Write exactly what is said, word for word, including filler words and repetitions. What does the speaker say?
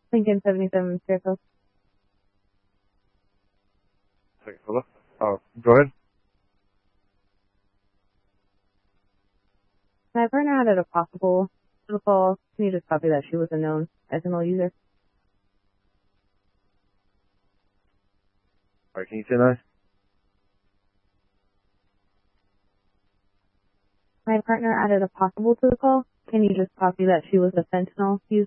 Lincoln seventy-seven, Fairfield. Second fella. Oh, go ahead. My partner added a possible to the call. Can you just copy that she was a known S M L user? Alright, can you say that? My partner added a possible to the call. Can you just copy that she was a fentanyl user?